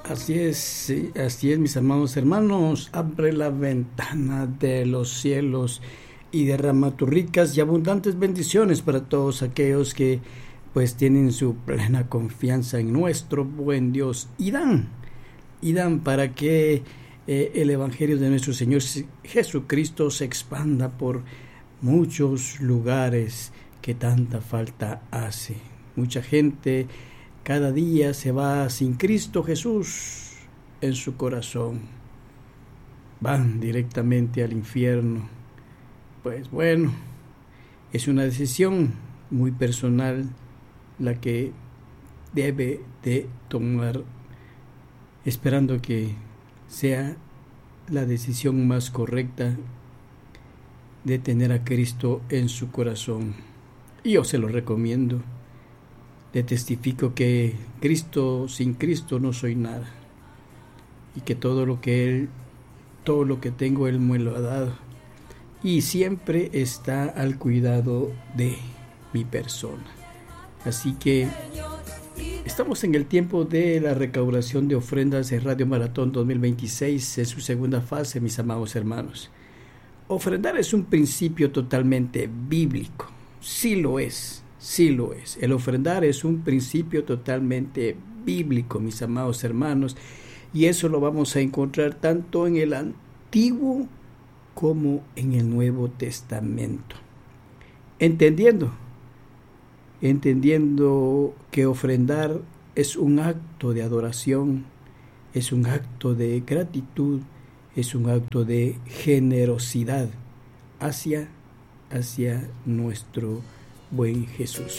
Así es, sí, así es, mis amados hermanos. Abre la ventana de los cielos y derrama tus ricas y abundantes bendiciones para todos aquellos que pues tienen su plena confianza en nuestro buen Dios y dan para que el Evangelio de nuestro Señor Jesucristo se expanda por muchos lugares que tanta falta hace. Mucha gente cada día se va sin Cristo Jesús en su corazón. Van directamente al infierno. Pues bueno, es una decisión muy personal la que debe de tomar, esperando que sea la decisión más correcta de tener a Cristo en su corazón. Y yo se lo recomiendo. Le testifico que sin Cristo no soy nada, y que todo lo que tengo Él me lo ha dado, y siempre está al cuidado de mi persona. Así que estamos en el tiempo de la recaudación de ofrendas de Radio Maratón 2026 en su segunda fase, mis amados hermanos. Ofrendar es un principio totalmente bíblico. Sí lo es. Sí lo es. El ofrendar es un principio totalmente bíblico, mis amados hermanos, y eso lo vamos a encontrar tanto en el Antiguo como en el Nuevo Testamento. Entendiendo que ofrendar es un acto de adoración, es un acto de gratitud, es un acto de generosidad hacia nuestro buen Jesús.